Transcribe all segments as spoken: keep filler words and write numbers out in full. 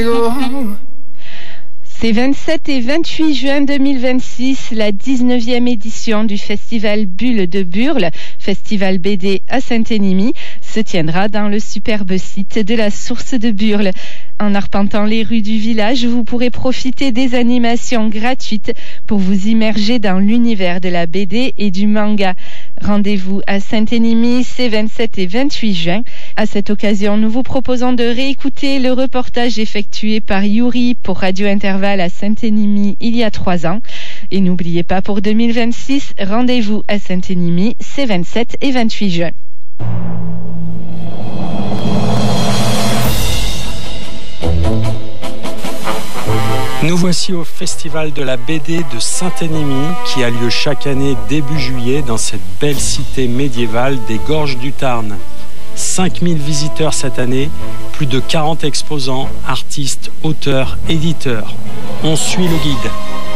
C'est vingt-sept et vingt-huit juin deux mille vingt-six, la dix-neuvième édition du festival Bulle de Burle, festival B D à Saint-Énimie, se tiendra dans le superbe site de la Source de Burle. En arpentant les rues du village, vous pourrez profiter des animations gratuites pour vous immerger dans l'univers de la B D et du manga. Rendez-vous à Saint-Énimie ces vingt-sept et vingt-huit juin. À cette occasion, nous vous proposons de réécouter le reportage effectué par Yuri pour Radio Intervalle à Saint-Énimie il y a trois ans. Et n'oubliez pas, pour deux mille vingt-six, rendez-vous à Saint-Énimie ces vingt-sept et vingt-huit juin. Nous voici au Festival de la B D de Saint-Énimie qui a lieu chaque année début juillet dans cette belle cité médiévale des Gorges du Tarn. cinq mille visiteurs cette année, plus de quarante exposants, artistes, auteurs, éditeurs. On suit le guide.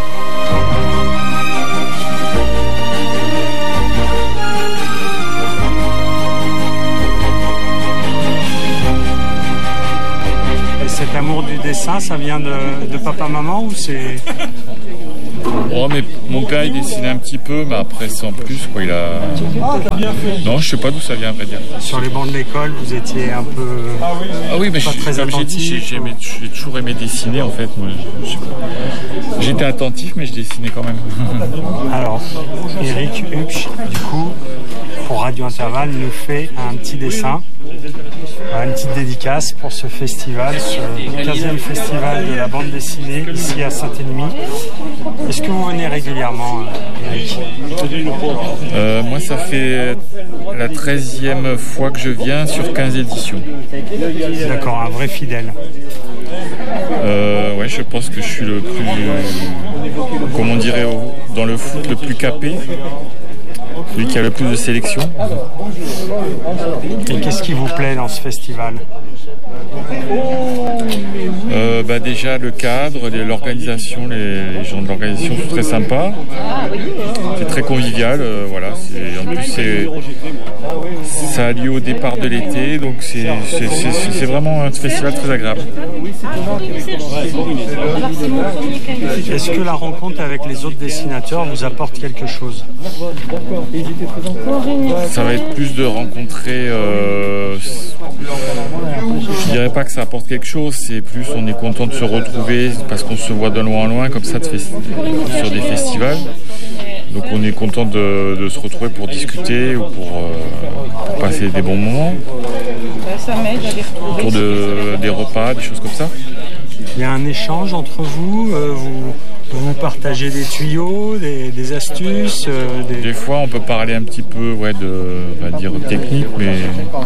Cet amour du dessin, ça vient de, de papa-maman ou c'est... Oh, mais mon père il dessinait un petit peu, mais après sans plus quoi. Il a. Non, je sais pas d'où ça vient à vrai dire. Sur les bancs de l'école, vous étiez un peu. Ah oui, mais pas je, très comme j'ai dit, j'ai, j'ai, aimé, j'ai toujours aimé dessiner en fait. Moi, je, j'étais attentif, mais je dessinais quand même. Alors, Eric Hupsch, du coup, pour Radio Intervalle, nous fait un petit dessin, une petite dédicace pour ce festival, ce quinzième festival de la bande dessinée ici à Saint-Énimie. Est-ce que vous venez régulièrement, Eric ? euh, Moi, ça fait la treizième fois que je viens sur quinze éditions. D'accord, un vrai fidèle. Euh, ouais, je pense que je suis le plus, comment on dirait, dans le foot, le plus capé. Celui qui a le plus de sélection. Et qu'est-ce qui vous plaît dans ce festival ? euh, bah Déjà le cadre, les, l'organisation, les, les gens de l'organisation sont très sympas. C'est très convivial, euh, voilà. C'est, en plus c'est, ça a lieu au départ de l'été, donc c'est, c'est, c'est, c'est vraiment un festival très agréable. Est-ce que la rencontre avec les autres dessinateurs vous apporte quelque chose ? Ça va être plus de rencontrer, euh, je dirais pas que ça apporte quelque chose, c'est plus on est content de se retrouver parce qu'on se voit de loin en loin comme ça de festi- sur des festivals. Donc on est content de, de se retrouver pour discuter ou pour, euh, pour passer des bons moments. Autour de, des repas, des choses comme ça. Il y a un échange entre vous, euh, vous, vous partagez des tuyaux, des, des astuces euh, des... des fois on peut parler un petit peu ouais, de on va dire, technique, mais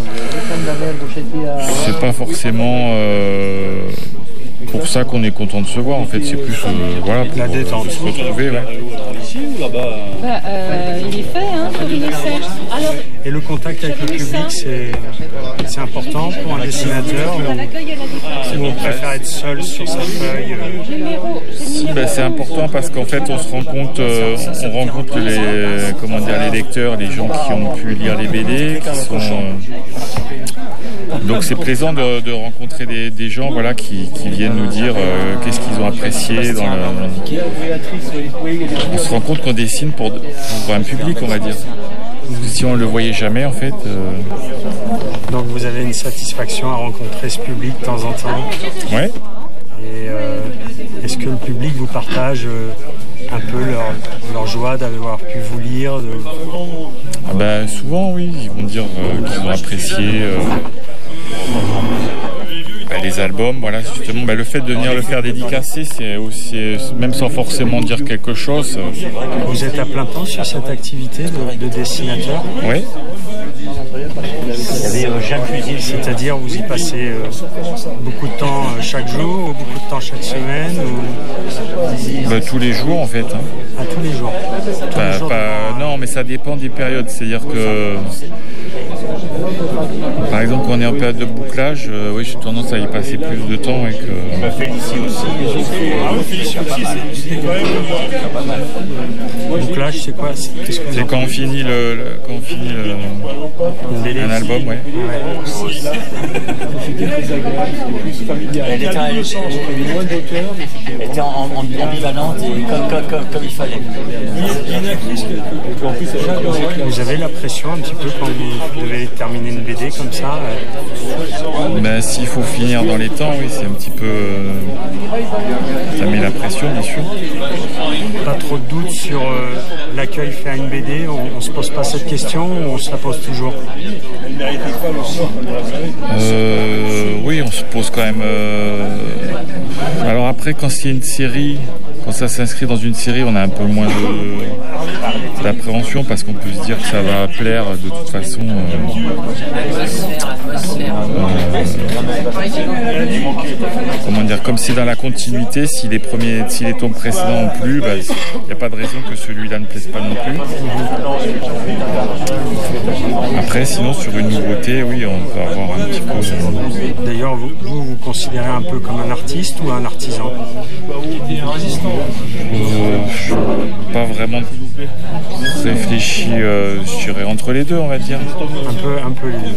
c'est pas forcément euh, pour ça qu'on est content de se voir en fait, c'est plus euh, voilà, pour la détente. Euh, se retrouver. Ouais. Bah, euh, il est fait, hein, pour une Alors... Et le contact avec le public, c'est, c'est important pour un dessinateur ou on préfère être seul sur sa feuille euh... Si, bah, c'est important parce qu'en fait on se rend compte, euh, on rencontre les, comment dire, les lecteurs, les gens qui ont pu lire les B D, qui sont, euh... donc c'est plaisant de, de rencontrer des, des gens voilà, qui, qui viennent nous dire euh, qu'est-ce qu'ils ont apprécié dans le... On se rend compte qu'on dessine pour, pour un public, on va dire. Si on ne le voyait jamais, en fait. Euh... Donc vous avez une satisfaction à rencontrer ce public de temps en temps. Ouais. Et euh, est-ce que le public vous partage euh, un peu leur, leur joie d'avoir pu vous lire de... ah ben, souvent, oui. Ils vont dire euh, qu'ils ont apprécié... Euh... Bah, les albums, voilà, justement, bah, le fait de venir le faire dédicacer, c'est aussi, même sans forcément dire quelque chose. Vous êtes à plein temps sur cette activité de, de dessinateur ? Oui. C'est-à-dire, vous y passez euh, beaucoup de temps euh, chaque jour, ou beaucoup de temps chaque semaine ou... bah, tous les jours, en fait. Hein. Ah, tous les jours. Tous bah, les jours pas, de... Non, mais ça dépend des périodes. C'est-à-dire que, par exemple, quand on est en période de bouclage, euh, oui, j'ai tendance à y passer plus de temps et que... Félicie aussi, c'est pas mal. Donc là, c'est quoi? Qu'est-ce que C'est quand on finit, le, le, quand on finit le, un album, ouais. Elle était, elle était en, en, ambivalente et comme, comme, comme, comme il fallait. Vous avez la pression un petit peu quand vous devez terminer une B D comme ça? Ben, s'il faut finir dans les temps, oui, c'est un petit peu... Euh, ça met la pression, bien sûr. Pas trop de doute sur euh, l'accueil fait à une B D? On, on se pose pas cette question ou on se la pose toujours? euh, Oui, on se pose quand même... Euh... Alors après, quand c'est une série, quand ça s'inscrit dans une série, on a un peu moins de... d'appréhension parce qu'on peut se dire que ça va plaire de toute façon. Euh, euh, comment dire, comme c'est dans la continuité, si les premiers, si les tomes précédents ont plu, il bah, n'y a pas de raison que celui-là ne plaise pas non plus. Après, sinon sur une nouveauté, oui, on peut avoir un petit peu. Euh... D'ailleurs, vous, vous vous considérez un peu comme un artiste ou un artisan? euh, Pas vraiment réfléchi, euh, je dirais entre les deux, on va dire. Un peu, un peu les deux.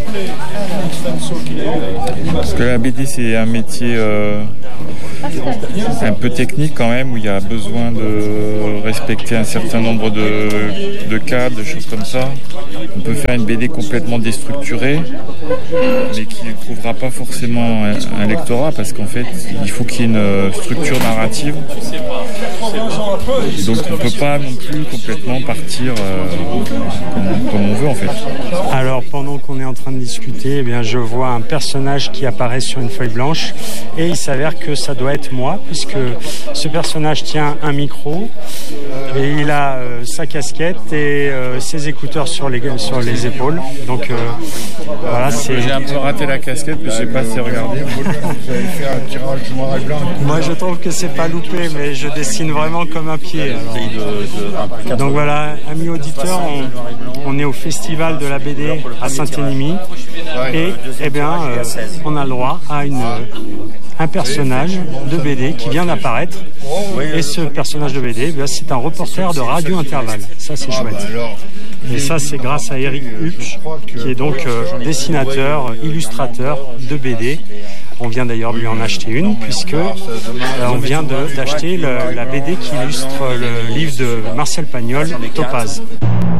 Parce que la B D, c'est un métier euh, un peu technique quand même, où il y a besoin de respecter un certain nombre de, de cadres, de choses comme ça. On peut faire une B D complètement déstructurée, mais qui ne trouvera pas forcément un, un lectorat, parce qu'en fait, il faut qu'il y ait une structure narrative. Et donc on ne peut pas non plus complètement partir euh, comme, comme on veut en fait. Alors pendant qu'on est en train de discuter, eh bien, je vois un personnage qui apparaît sur une feuille blanche et il s'avère que ça doit être moi, puisque ce personnage tient un micro et il a euh, sa casquette et euh, ses écouteurs sur les, sur les épaules. Donc euh, voilà, c'est... J'ai un peu raté la casquette, mais je sais pas si regardez. Vous avez fait un tirage noir et blanc. Moi je trouve que c'est pas loupé, mais je dessine vraiment comme un pied. Alors. Donc voilà, amis auditeurs, on, on est au festival de la B D à Saint-Énimie et eh bien, euh, on a le droit à une, un personnage de B D qui vient d'apparaître. Et ce personnage de B D, eh bien, c'est un reporter de Radio Intervalle. Ça c'est chouette. Et ça c'est grâce à Eric Hupsch, qui est donc euh, dessinateur, illustrateur de B D. On vient d'ailleurs lui en acheter une, puisque euh, on vient de, d'acheter le, la B D qui illustre le livre de Marcel Pagnol, Topaz.